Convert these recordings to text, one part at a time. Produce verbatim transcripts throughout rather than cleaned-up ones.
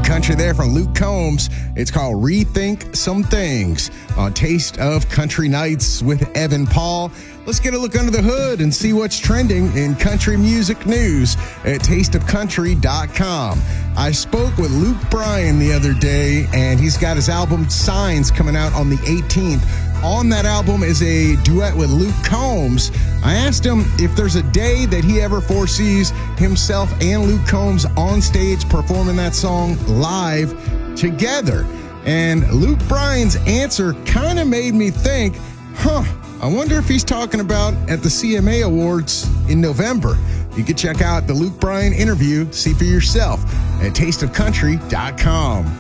country there from Luke Combs. It's called Rethink Some Things on Taste of Country Nights with Evan Paul. Let's get a look under the hood and see what's trending in country music news at taste of country dot com. I spoke with Luke Bryan the other day, and he's got his album Signs coming out on the eighteenth. On that album is a duet with Luke Combs. I asked him if there's a day that he ever foresees himself and Luke Combs on stage performing that song live together. And Luke Bryan's answer kind of made me think, huh, I wonder if he's talking about at the C M A Awards in November. You can check out the Luke Bryan interview, see for yourself at taste of country dot com.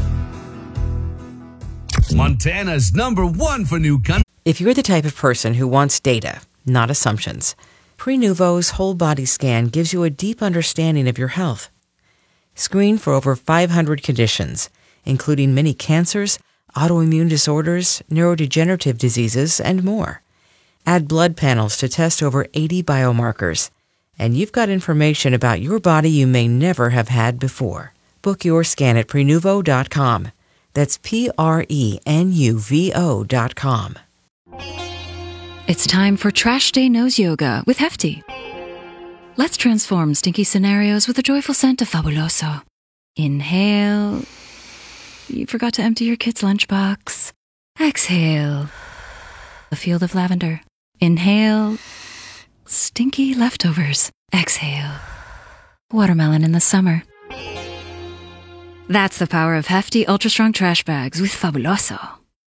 Montana's number one for new country. If you're the type of person who wants data, not assumptions, Prenuvo's whole body scan gives you a deep understanding of your health. Screen for over five hundred conditions, including many cancers, autoimmune disorders, neurodegenerative diseases, and more. Add blood panels to test over eighty biomarkers, and you've got information about your body you may never have had before. Book your scan at Prenuvo dot com. That's P R E N U V O dot com. It's time for Trash Day Nose Yoga with Hefty. Let's transform stinky scenarios with a joyful scent of Fabuloso. Inhale. You forgot to empty your kid's lunchbox. Exhale. A field of lavender. Inhale. Stinky leftovers. Exhale. Watermelon in the summer. That's the power of Hefty Ultra Strong Trash Bags with Fabuloso.